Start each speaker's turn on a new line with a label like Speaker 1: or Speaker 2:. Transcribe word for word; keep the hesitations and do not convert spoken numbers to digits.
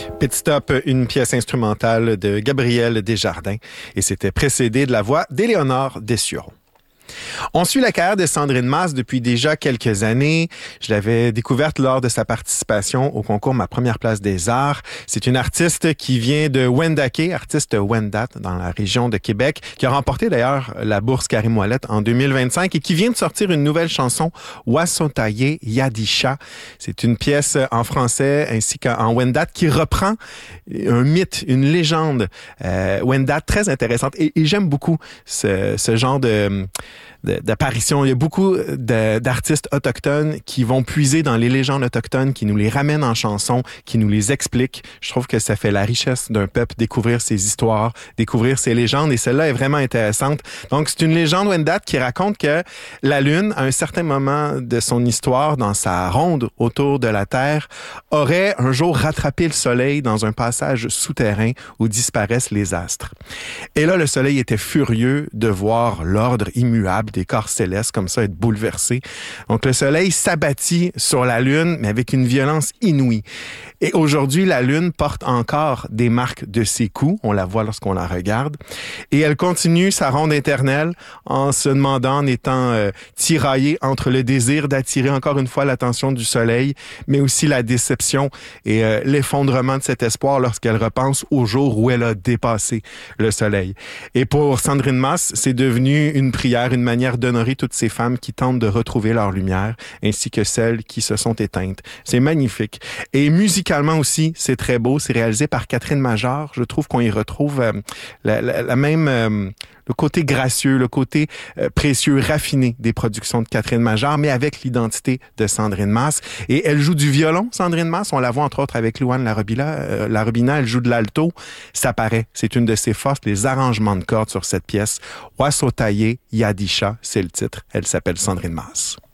Speaker 1: Pit Stop, une pièce instrumentale de Gabriel Desjardins, et c'était précédé de la voix d'Éléonore Dessureau. On suit la carrière de Sandrine Masse depuis déjà quelques années. Je l'avais découverte lors de sa participation au concours Ma Première Place des Arts. C'est une artiste qui vient de Wendake, artiste Wendat, dans la région de Québec, qui a remporté d'ailleurs la bourse Karim Ouellet en deux mille vingt-cinq et qui vient de sortir une nouvelle chanson, Wasotaye Yadisha. C'est une pièce en français ainsi qu'en Wendat qui reprend un mythe, une légende euh, Wendat très intéressante. Et, et j'aime beaucoup ce, ce genre de... d'apparition. Il y a beaucoup de, d'artistes autochtones qui vont puiser dans les légendes autochtones, qui nous les ramènent en chanson, qui nous les expliquent. Je trouve que ça fait la richesse d'un peuple, découvrir ses histoires, découvrir ses légendes, et celle-là est vraiment intéressante. Donc, c'est une légende Wendat qui raconte que la Lune, à un certain moment de son histoire, dans sa ronde autour de la Terre, aurait un jour rattrapé le Soleil dans un passage souterrain où disparaissent les astres. Et là, le Soleil était furieux de voir l'ordre immuable des corps célestes comme ça être bouleversés. Donc, le Soleil s'abattit sur la Lune, mais avec une violence inouïe. Et aujourd'hui, la Lune porte encore des marques de ses coups. On la voit lorsqu'on la regarde. Et elle continue sa ronde éternelle en se demandant, en étant euh, tiraillée entre le désir d'attirer encore une fois l'attention du Soleil, mais aussi la déception et euh, l'effondrement de cet espoir lorsqu'elle repense au jour où elle a dépassé le Soleil. Et pour Sandrine Masse, c'est devenu une prière, une manière d'honorer toutes ces femmes qui tentent de retrouver leur lumière, ainsi que celles qui se sont éteintes. C'est magnifique. Et musicalement aussi, c'est très beau. C'est réalisé par Catherine Major. Je trouve qu'on y retrouve euh, la, la, la même... Euh, le côté gracieux, le côté euh, précieux, raffiné des productions de Catherine Major, mais avec l'identité de Sandrine Masse. Et elle joue du violon, Sandrine Masse. On la voit entre autres avec Louane Larobina. Euh, Larobina, elle joue de l'alto. Ça paraît. C'est une de ses forces, les arrangements de cordes sur cette pièce. Wasotaye Yadisha, c'est le titre. Elle s'appelle Sandrine Masse.